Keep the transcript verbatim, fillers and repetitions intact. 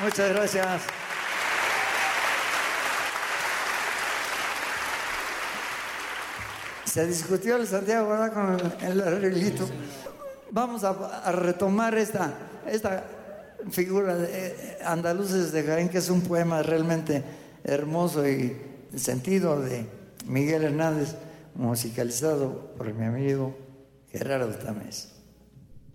Muchas gracias. Se discutió el Santiago, ¿verdad?, con el, el arreglito. Vamos a, a retomar esta, esta figura de Andaluces de Jaén, que es un poema realmente hermoso y de sentido, de Miguel Hernández, musicalizado por mi amigo Gerardo Tamés.